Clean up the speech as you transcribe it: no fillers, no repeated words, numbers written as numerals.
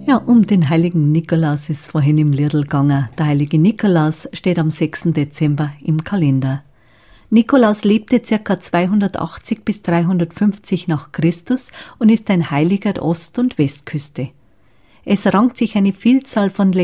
Ja, um den heiligen Nikolaus ist vorhin im Liedl gegangen. Der heilige Nikolaus steht am 6. Dezember im Kalender. Nikolaus lebte ca. 280 bis 350 nach Christus und ist ein Heiliger der Ost- und Westküste. Es rankt sich eine Vielzahl von